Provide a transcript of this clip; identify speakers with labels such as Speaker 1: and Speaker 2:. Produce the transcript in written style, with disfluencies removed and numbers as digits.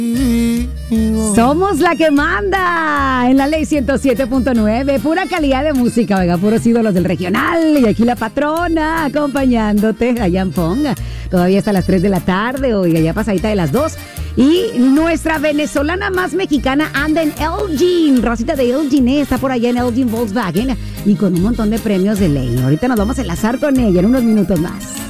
Speaker 1: Somos la que manda en la ley 107.9, pura calidad de música, oiga, puros ídolos del regional. Y aquí la patrona acompañándote allá en Ponga. Todavía hasta las 3 de la tarde, oiga, ya pasadita de las 2. Y nuestra venezolana más mexicana anda en Elgin. Rosita de Elgin, está por allá en Elgin Volkswagen y con un montón de premios de ley. Ahorita nos vamos a enlazar con ella en unos minutos más.